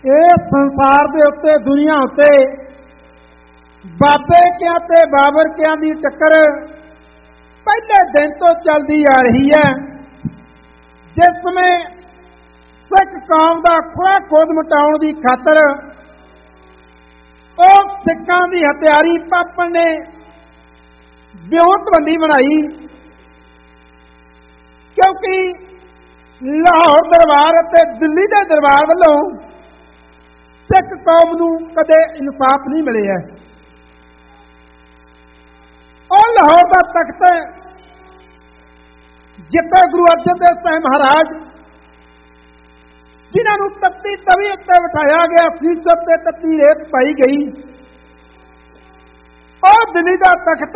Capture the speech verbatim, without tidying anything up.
इस संसार के उत्ते दुनिया उत्ते बाबे क्या ते बाबर क्या दी टक्कर पहले दिन तो चलती आ रही है, जिसमें सिख कौम का खुरा खुद मिटाउण की खातर उस सिखां की हथियारी पापन ने विहुतबंदी बनाई, क्योंकि लाहौर दरबार ते दिल्ली के दरबार वालों सिख कौम नूं कदे इंसाफ नहीं मिले है। और लाहौर का तख्त जिथे गुरु अर्जन देव साहिब महाराज जिन्होंने तत्ती तवी उत्ते बिठाया गया, फीसद से तत्ती रेत पाई गई, और दिल्ली का तख्त